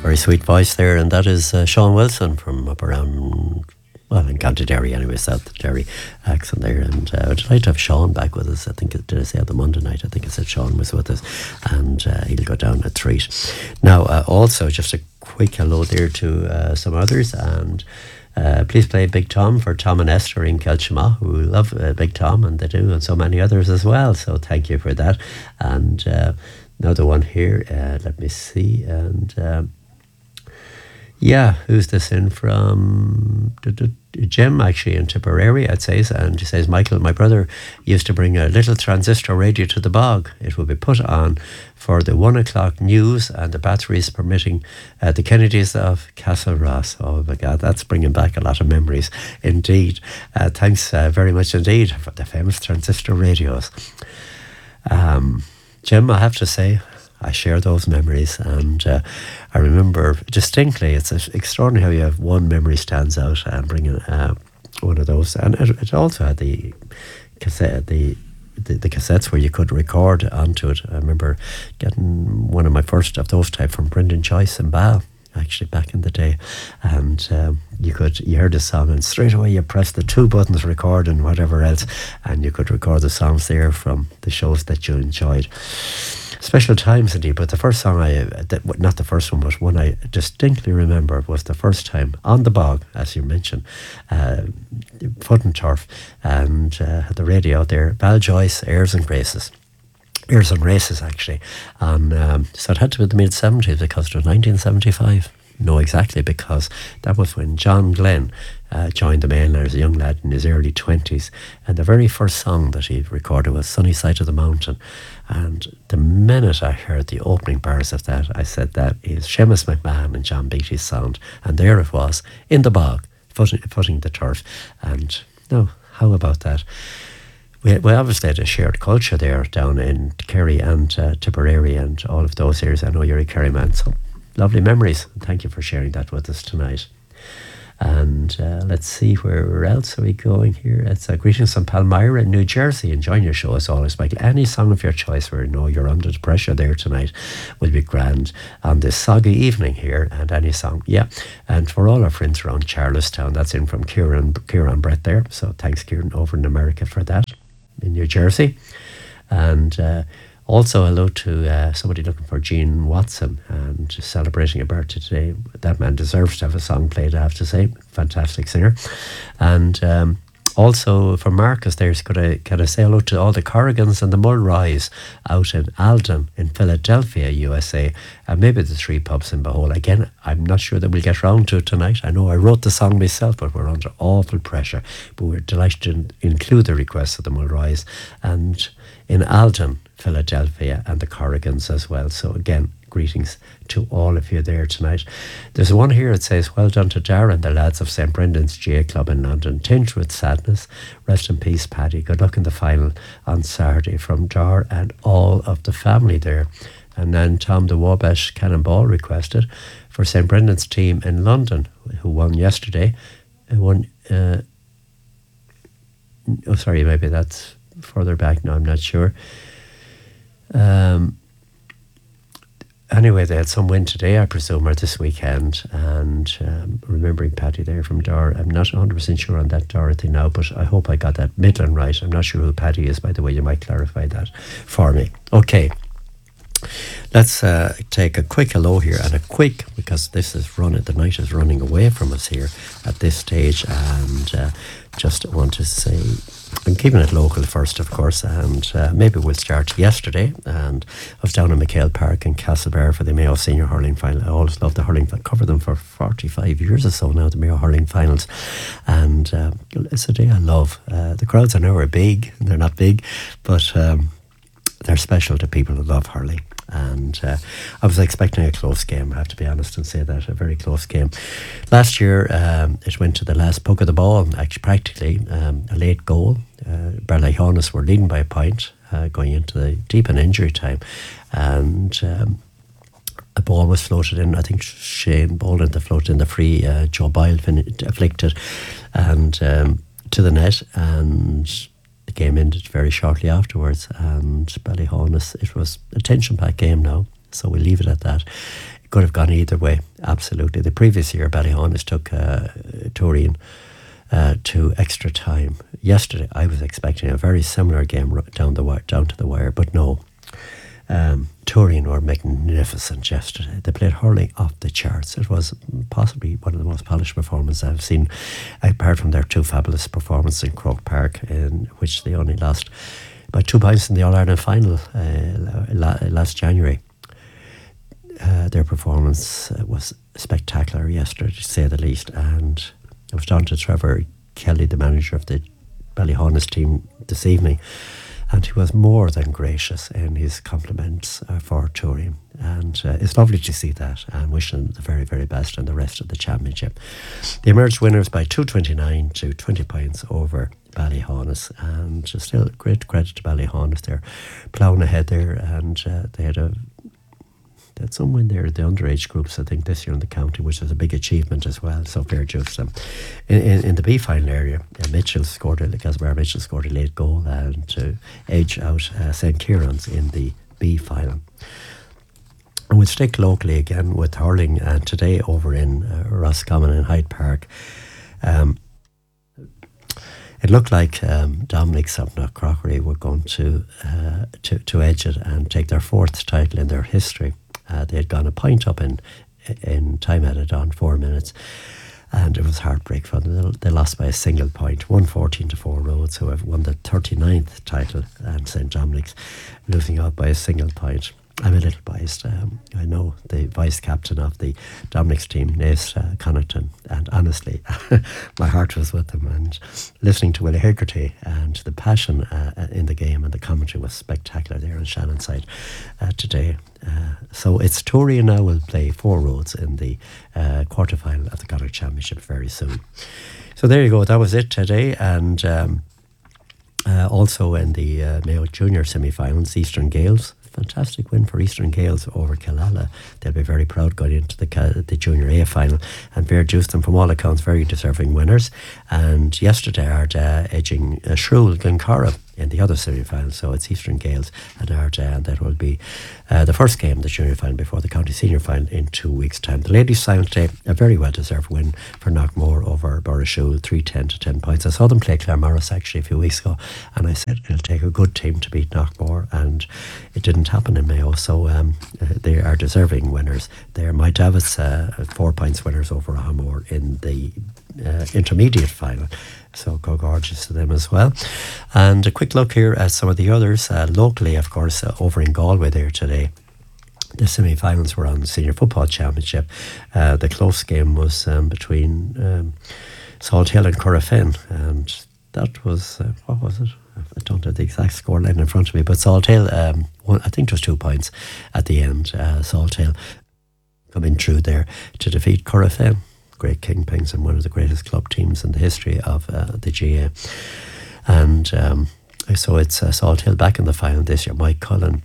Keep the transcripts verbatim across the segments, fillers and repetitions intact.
Very sweet voice there, and that is uh, Sean Wilson from up around, well, in County Derry anyway, South Derry accent there. And uh, I'd like to have Sean back with us. I think, it, did I say on the Monday night? I think I said Sean was with us, and uh, he'll go down a treat. Now, uh, also, just a quick hello there to uh, some others, and uh, please play Big Tom for Tom and Esther in Kelchima, who love uh, Big Tom, and they do, and so many others as well. So thank you for that. And uh, another one here, uh, let me see, and... Um, Yeah, who's this in from? Jim, actually, in Tipperary, I'd say. And he says, Michael, my brother used to bring a little transistor radio to the bog. It would be put on for the one o'clock news and the batteries permitting uh, the Kennedys of Castleross. Oh my God, that's bringing back a lot of memories indeed. Uh, thanks uh, very much indeed for the famous transistor radios. Um, Jim, I have to say, I share those memories, and uh, I remember distinctly. It's extraordinary how you have one memory stands out, and bringing uh, one of those. And it, it also had the cassette, the, the the cassettes where you could record onto it. I remember getting one of my first of those type from Brendan Joyce in Ball, actually back in the day, and um, you could you heard the song, and straight away you press the two buttons, record and whatever else, and you could record the songs there from the shows that you enjoyed. Special times indeed, but the first song I, that, not the first one, but one I distinctly remember was the first time on the bog, as you mentioned, uh, foot and turf, and uh, had the radio out there, Val Joyce, Airs and Graces. Airs and Races, actually. And um, so it had to be the mid seventies because it was nineteen seventy-five. No, exactly, because that was when John Glenn uh, joined the Mainline as a young lad in his early twenties, and the very first song that he recorded was Sunny Side of the Mountain. And the minute I heard the opening bars of that, I said, that is Seamus McMahon and John Beatty's sound. And there it was, in the bog, footing, footing the turf. And no, how about that? We, we obviously had a shared culture there down in Kerry and uh, Tipperary and all of those areas. I know you're a Kerry man, so lovely memories. Thank you for sharing that with us tonight. And uh, let's see, where else are we going here? It's uh, greetings from Palmyra in New Jersey. Enjoying your show as always, Michael. Any song of your choice, where you know you're under the pressure there tonight, will be grand on this soggy evening here. And any song, yeah. And for all our friends around Charlestown, that's in from Kieran, Kieran Brett there. So thanks, Kieran, over in America for that, in New Jersey. And uh, also hello to uh, somebody looking for Gene Watson, and celebrating a birthday today. That man deserves to have a song played, I have to say. Fantastic singer. And um, also for Marcus there, could I, can I say hello to all the Corrigans and the Mulroys out in Alden in Philadelphia, U S A, and maybe the three pubs in Bohol. Again, I'm not sure that we'll get round to it tonight. I know I wrote the song myself, but we're under awful pressure. But we're delighted to include the requests of the Mulroys, and in Alden, Philadelphia, and the Corrigans as well. So again, greetings to all of you there tonight. There's one here that says, well done to Dara and the lads of Saint Brendan's G A Club in London. Tinged with sadness. Rest in peace, Paddy. Good luck in the final on Saturday from Dar and all of the family there. And then Tom the Wabash Cannonball requested for Saint Brendan's team in London, who won yesterday. Who won, uh, oh, sorry, maybe that's further back now, I'm not sure. Um, anyway, they had some win today, I presume, or this weekend. And um, remembering Paddy there from Dar, I'm not one hundred percent sure on that Dorothy now, but I hope I got that Midland right. I'm not sure who Paddy is, by the way. You might clarify that for me. Okay. Let's uh, take a quick hello here, and a quick, because this is running, the night is running away from us here at this stage, and uh, just want to say, I'm keeping it local first, of course, and uh, maybe we'll start yesterday. And I was down in McHale Park in Castlebar for the Mayo Senior Hurling Final. I always love the hurling, I covered them for forty-five years or so now, the Mayo Hurling Finals, and uh, it's a day I love. Uh, the crowds I know are big, they're not big, but um, they're special to people who love hurling. And uh, I was expecting a close game, I have to be honest and say that, a very close game. Last year, um, it went to the last puck of the ball, actually practically um, a late goal. Uh, Ballyhonus were leading by a point uh, going into the deep in injury time. And um, a ball was floated in, I think Shane Boland floated in the free, uh, Joe Byle fin- afflicted, and um, to the net, and the game ended very shortly afterwards. And Ballyhonus, it was a tension-packed game now, So we leave it at that. It could have gone either way, absolutely. The previous year, Ballyhonus took uh, Turin uh, to extra time. Yesterday, I was expecting a very similar game down the wire, down to the wire, but no. Um, Turin were magnificent yesterday. They played hurling off the charts. It was possibly one of the most polished performances I've seen, apart from their two fabulous performances in Croke Park, in which they only lost by two points in the All-Ireland final uh, last January. Uh, their performance uh, was spectacular yesterday, to say the least. And I was down to Trevor Kelly, the manager of the Ballyhonus team, this evening, and he was more than gracious in his compliments uh, for Turin. And uh, it's lovely to see that, and wish them the very, very best in the rest of the championship. They emerged winners by two twenty-nine to twenty points over Ballyhonus, and still great credit to Ballyhonus. They're ploughing ahead there, and uh, they had a They had some win there at the underage groups, I think, this year in the county, which was a big achievement as well. So fair dues to them. In, in, in the B final area, uh, Mitchell scored, a, Casimir Mitchell scored a late goal and to edge out uh, Saint Kieran's in the B final. And we'll stick locally again with hurling, and today over in uh, Roscommon in Hyde Park. Um, It looked like um, Dominic of Knockcrockery were going to, uh, to to edge it and take their fourth title in their history. Uh, they had gone a point up in in time added on four minutes, and it was heartbreak for them. They lost by a single point, one fourteen to four Rhodes, who have won the thirty-ninth title, and Saint Dominic's losing out by a single point. I'm a little biased. Um, I know the vice captain of the Dominic's team, Nace uh, Connaughton, and honestly, my heart was with them. And listening to Willie Hegarty and the passion uh, in the game and the commentary was spectacular there on Shannon's side uh, today. Uh, so it's Turin now will play Four Roads in the uh, quarterfinal of the Connacht Championship very soon. So there you go. That was it today, and. Um, Uh, also in the uh, Mayo Junior semi-finals, Eastern Gales. Fantastic win for Eastern Gales over Killala. They'll be very proud going into the the Junior A final. And Bear Jewston, from all accounts, very deserving winners. And yesterday, Arda edging uh, Shrule Glencorra in the other semi-final. So it's Eastern Gales and Arda, and that will be uh, the first game, the junior final, before the county senior final in two weeks' time. The ladies' final today, a very well-deserved win for Knockmore over Borrashool, three ten to ten points. I saw them play Claremorris actually a few weeks ago, and I said it'll take a good team to beat Knockmore, and it didn't happen in Mayo. So um, uh, they are deserving winners. They're my Davis uh, four points winners over Ahamore in the uh, intermediate final. So go gorgeous to them as well. And a quick look here at some of the others. Uh, locally, of course, uh, over in Galway there today, the semi-finals were on the Senior Football Championship. Uh, the close game was um, between um, Salt Hill and Corofin, and that was, uh, what was it? I don't have the exact scoreline in front of me, but Salt Hill, um, won, I think it was two points at the end. Uh, Salt Hill coming through there to defeat Corofin. Great kingpins and one of the greatest club teams in the history of uh, the G A. And um, so it's uh, Salt Hill back in the final this year. Mike Cullen,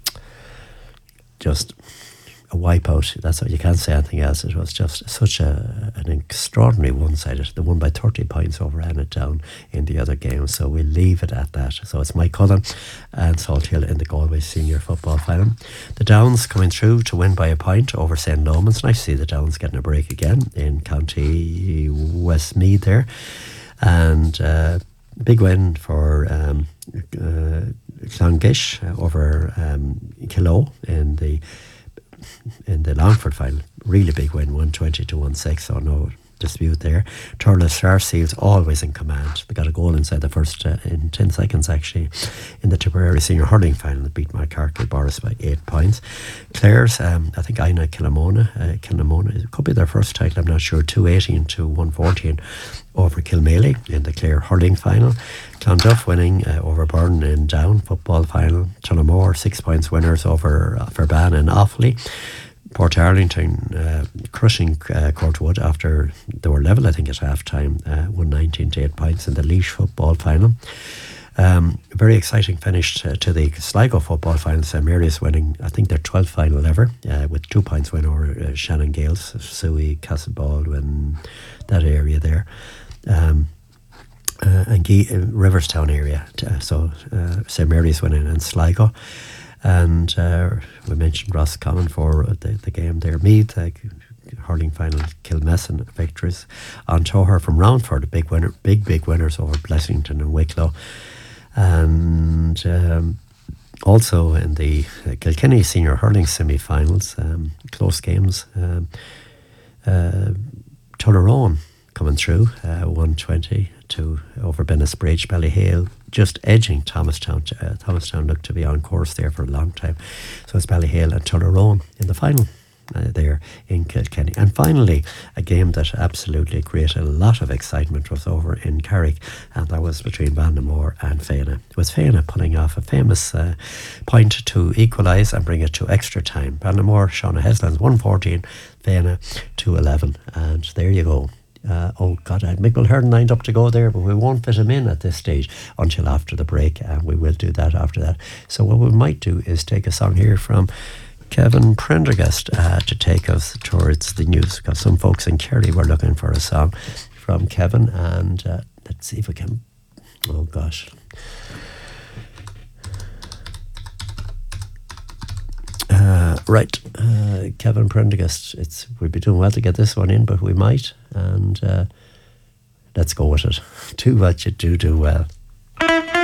just a wipeout. That's what you can't say anything else. It was just such a an extraordinary one-sided. They won by thirty points over Annaghdown in the other game. So we'll leave it at that. So it's Mike Cullen and Salt Hill in the Galway Senior Football Final. The Downs coming through to win by a point over Saint Lomans. Nice to see the Downs getting a break again in County Westmeath there. And uh, big win for um, uh, Clongish over um, Kilo in the in the Longford final. Really big win, one twenty to one six, so no dispute there. Turles Star Seals always in command. They got a goal inside the first uh, in ten seconds actually in the Tipperary Senior Hurling final that beat Marcark Boris by eight points. Clare's, um, I think Aina Killamona, uh, Killamona, it could be their first title, I'm not sure, two eighteen to one fourteen over Kilmaley in the Clare Hurling final. Clonduff winning uh, over Burn in Down football final. Tullamore six points winners over uh, Ferban and Offaly. Port Arlington uh, crushing uh, Courtwood after they were level, I think, at half time, uh, one nineteen to eight points in the Laois football final. Um, very exciting finish to, to the Sligo football final. Saint Mary's winning, I think, their twelfth final ever, uh, with two points win over uh, Shannon Gales, Suey, Castlebaldwin, that area there. Um, uh, and G- uh, Riverstown area. Uh, so uh, Saint Mary's winning in Sligo. And uh, we mentioned Roscommon for the, the game there. Meath, uh, hurling final, Kilmessan victories. On Toher from Roundford, a big winner, big, big winners over Blessington and Wicklow. And um, also in the uh, Kilkenny senior hurling semi-finals, um, close games. Um, uh, Tullaroan coming through, uh, one twenty to over Bennisbridge, Ballyhale, just edging Thomastown. Uh, Thomastown looked to be on course there for a long time. So it's Ballyhale and Tullaroan in the final uh, there in Kilkenny. And finally, a game that absolutely created a lot of excitement was over in Carrick, and that was between Ballinamore and Fana. It was Fana pulling off a famous uh, point to equalise and bring it to extra time. Ballinamore, Shauna Heslands, one fourteen, Fana two eleven, and there you go. Uh, oh God, I had Mick Mulhern lined up to go there, but we won't fit him in at this stage until after the break, and we will do that after that. So what we might do is take a song here from Kevin Prendergast uh, to take us towards the news, because some folks in Kerry were looking for a song from Kevin, and uh, let's see if we can. Oh gosh. Uh, right, uh, Kevin Prendergast. It's we'd be doing well to get this one in, but we might, and uh, let's go with it. Do what you do, do well.